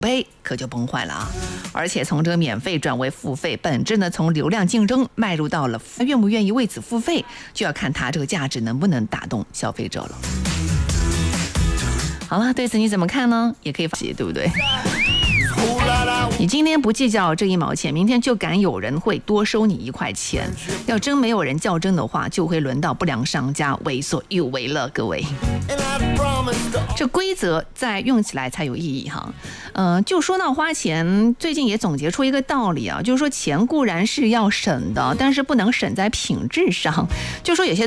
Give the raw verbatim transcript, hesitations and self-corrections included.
杯可就崩坏了啊！而且从这个免费转为付费，本质呢从流量竞争迈入到了愿不愿意为此付费，就要看它这个价值能不能打动消费者了。好了，对此你怎么看呢？也可以发现，对不对？你今天不计较这一毛钱，明天就敢有人会多收你一块钱。要真没有人较真的话，就会轮到不良商家为所欲为了。各位，这规则在用起来才有意义哈。呃，就说到花钱，最近也总结出一个道理啊，就是说钱固然是要省的，但是不能省在品质上。就说有些